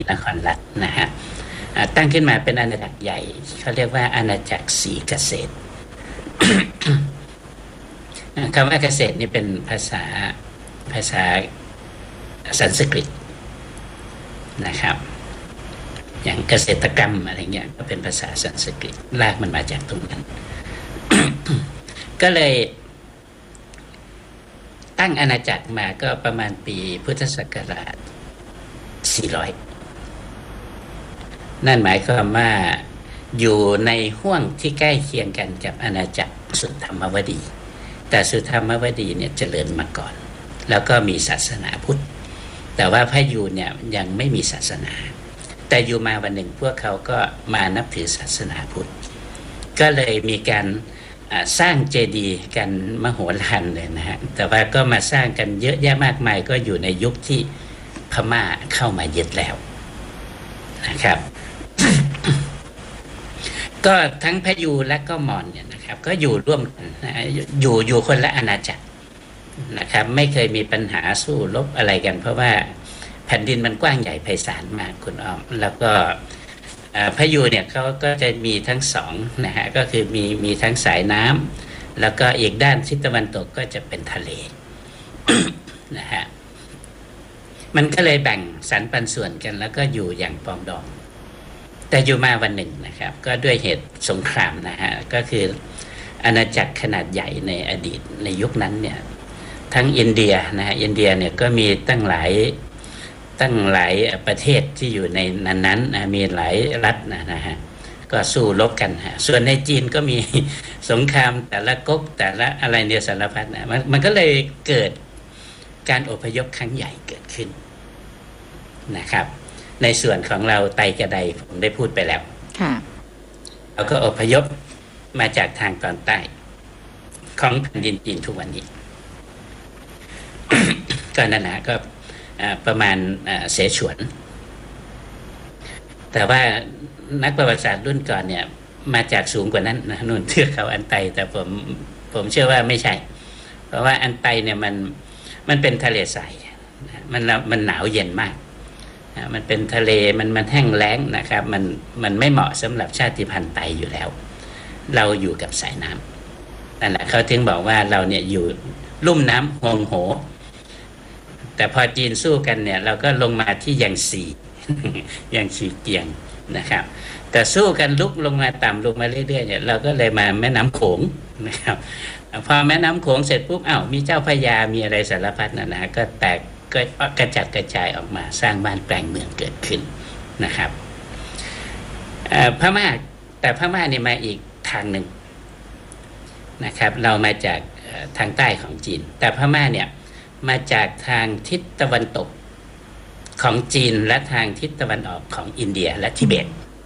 นครรัฐนะฮะตั้งขึ้นมาเป็นอาณาจักรใหญ่เขาเรียกว่าอาณาจักรศรีเกษตร คำว่าเกษตรนี่เป็นภาษาสันสกฤตนะครับอย่างเกษตรกรรมอะไรเงี้ยก็เป็นภาษาสันสกฤตรากมันมาจากตรงนั้น ก็เลยตั้งอาณาจักรมาก็ประมาณปีพุทธศักราช400นั่นหมายความว่าอยู่ในห้วงที่ใกล้เคียงกันกับอาณาจักรสุธรรมวดีแต่สุธรรมวดีเนี่ยเจริญมาก่อนแล้วก็มีศาสนาพุทธแต่ว่าพยูนเนี่ยยังไม่มีศาสนาแต่อยู่มาวันหนึ่งพวกเขาก็มานับถือศาสนาพุทธก็เลยมีการสร้างเจดีย์กันมโหฬารเลยนะฮะแต่ว่าก็มาสร้างกันเยอะแยะมากมายก็อยู่ในยุคที่พม่าเข้ามายึดแล้วนะครับ ก็ทั้งพยูและก็มอญเนี่ยนะครับก็อยู่ร่วมกันนะอยู่คนละอาณาจักรนะครับไม่เคยมีปัญหาสู้รบอะไรกันเพราะว่าแผ่นดินมันกว้างใหญ่ไพศาลมากคุณอ้อมแล้วก็พยูเนี่ยเขาก็จะมีทั้งสองนะฮะก็คือมีทั้งสายน้ำแล้วก็อีกด้านทิศตะวันตกก็จะเป็นทะเล นะฮะมันก็เลยแบ่งสรรปันส่วนกันแล้วก็อยู่อย่างปองดองแต่อยู่มาวันหนึ่งนะครับก็ด้วยเหตุสงครามนะฮะก็คืออาณาจักรขนาดใหญ่ในอดีตในยุคนั้นเนี่ยทั้งอินเดียนะฮะอินเดียเนี่ยก็มีตั้งหลายประเทศที่อยู่ในนั้นนะมีหลายรัฐนะฮะก็สู้รบกันฮะส่วนในจีนก็มีสงครามแต่ละก๊กแต่ละอะไรเนี่ยสารพัดนะมันก็เลยเกิดการอพยพครั้งใหญ่เกิดขึ้นนะครับในส่วนของเราไตกระไดผมได้พูดไปแล้วเราก็อพยพมาจากทางตอนใต้ของแผ่นดินจีนทุกวันนี้ ก็นั่นนะก็ประมาณเสฉวนแต่ว่านักประวัติศาสตร์รุ่นก่อนเนี่ยมาจากสูงกว่านั้นนะนู่นเทือกเขาอันไตแต่ผมเชื่อว่าไม่ใช่เพราะว่าอันไตเนี่ยมันเป็นทะเลทรายมันหนาวเย็นมากมันเป็นทะเลมันแห้งแล้งนะครับมันไม่เหมาะสำหรับชาติพันธุ์ไตอยู่แล้วเราอยู่กับสายน้ำนั่นแหละเขาถึงบอกว่าเราเนี่ยอยู่ลุ่มน้ำฮวงโหแต่พอจีนสู้กันเนี่ยเราก็ลงมาที่ยังซียังชีเกียงนะครับแต่สู้กันลุกลงมาต่ำลงมาเรื่อยๆเนี่ยเราก็เลยมาแม่น้ำโขงนะครับพอแม่น้ำโขงเสร็จปุ๊บมีเจ้าพระยามีอะไรสารพัดนะก็แตกก็กระจัดกระจายออกมาสร้างบ้านแปลงเมืองเกิดขึ้นนะครับพม่าแต่พม่าเนี่ยมาอีกทางหนึ่งนะครับเรามาจากทางใต้ของจีนแต่พม่าเนี่ยมาจากทางทิศตะวันตกของจีนและทางทิศตะวันออกของอินเดียและทิเบต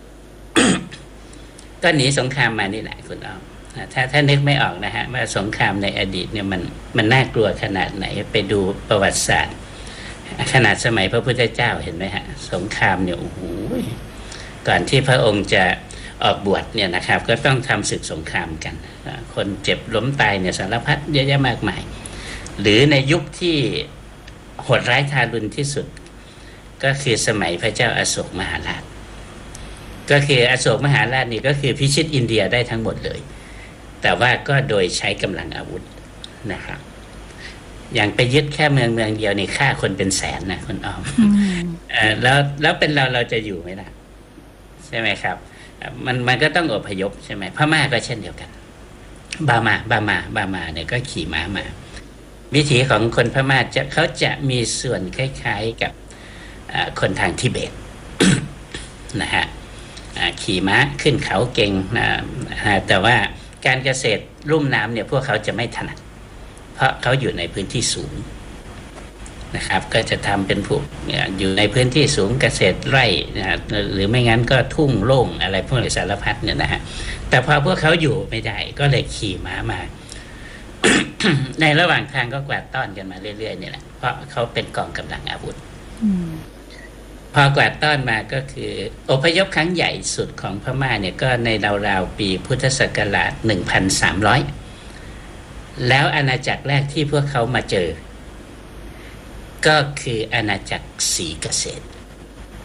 ก็หนีสงครามมานี่แหละคุณอ้อมถ้านึกไม่ออกนะฮะว่าสงครามในอดีตเนี่ยมันน่ากลัวขนาดไหนไปดูประวัติศาสตร์ขนาดสมัยพระพุทธเจ้าเห็นไหมฮะสงครามเนี่ยโอ้โหก่อนที่พระองค์จะออกบวชเนี่ยนะครับก็ต้องทำศึกสงครามกันคนเจ็บล้มตายเนี่ยสารพัดเยอะแยะมากมายหรือในยุคที่โหดร้ายทารุณที่สุดก็คือสมัยพระเจ้าอโศกมหาราชก็คืออโศกมหาราชนี่ก็คือพิชิตอินเดียได้ทั้งหมดเลยแต่ว่าก็โดยใช้กำลังอาวุธนะครับอย่างไปยึดแค่เมืองเดียวนี่ฆ่าคนเป็นแสนนะคุณอ้อมแล้วเป็นเราจะอยู่ไหมล่ะใช่ไหมครับมันก็ต้องอพยพใช่ไหมพม่าก็เช่นเดียวกันบามาเนี่ยก็ขี่ม้ามาวิถีของคนพม่าเขาจะมีส่วนคล้ายๆกับคนทางทิเบต นะฮะขี่ม้าขึ้นเขาเก่งนะแต่ว่าการเกษตรลุ่มน้ำเนี่ยพวกเขาจะไม่ถนัดเพราะเขาอยู่ในพื้นที่สูงนะครับก็จะทำเป็นพวกอยู่ในพื้นที่สูงเกษตรไร่นะหรือไม่งั้นก็ทุ่งโล่งอะไรพวกนี้สารพัดเนี่ยนะฮะแต่พอพวกเขาอยู่ไม่ได้ก็เลยขี่ม้ามา ในระหว่างทางก็กวาดต้อนกันมาเรื่อยๆนี่แหละเพราะเขาเป็นกองกำลังอาวุธพอกวาดต้อนมาก็คืออพยพครั้งใหญ่สุดของพม่าเนี่ยก็ในราวๆปีพุทธศักราช 1,300 แล้วอาณาจักรแรกที่พวกเขามาเจอก็คืออาณาจักรศรีเกษตร